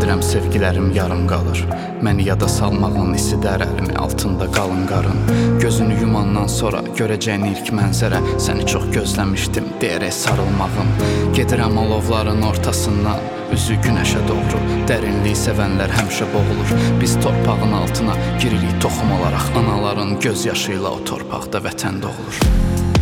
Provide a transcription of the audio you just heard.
Gedirəm sevgilərim yarım qalır. Məni yada salmağın isidir əlimi altında qalın qarın. Gözünü yumandan sonra görəcəyin ilk mənzərə səni çox gözləmişdim deyərək sarılmağın. Gedirəm alovların ortasından üzü günəşə doğru. Dərinliyi sevənlər həmişə boğulur. Biz torpağın altına giririk toxum olaraq. Anaların göz yaşı ilə o torpaqda vətən doğulur.